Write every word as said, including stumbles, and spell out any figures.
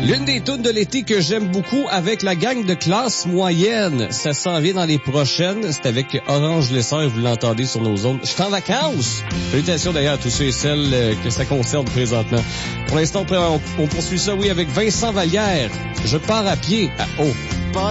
L'une des tunes de l'été que j'aime beaucoup avec la gang de classe moyenne. Ça s'en vient dans les prochaines. C'est avec Orange Lessard, vous l'entendez sur nos ondes. Je suis en vacances. Salutations d'ailleurs à tous ceux et celles que ça concerne présentement. Pour l'instant, on poursuit ça, oui, avec Vincent Vallière. Je pars à pied. Ah, oh.